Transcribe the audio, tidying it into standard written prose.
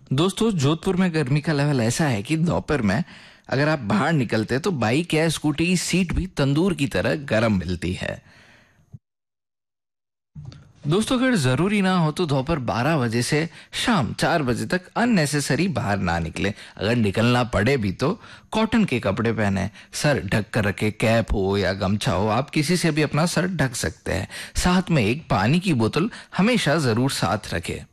दोस्तों, जोधपुर में गर्मी का लेवल ऐसा है कि दोपहर में अगर आप बाहर निकलते तो बाइक या स्कूटी की सीट भी तंदूर की तरह गर्म मिलती है। दोस्तों, अगर जरूरी ना हो तो दोपहर 12 बजे से शाम 4 बजे तक अननेसेसरी बाहर ना निकले। अगर निकलना पड़े भी तो कॉटन के कपड़े पहने, सर ढक कर रखे, कैप हो या गमछा हो, आप किसी से भी अपना सर ढक सकते हैं। साथ में एक पानी की बोतल हमेशा जरूर साथ रखें।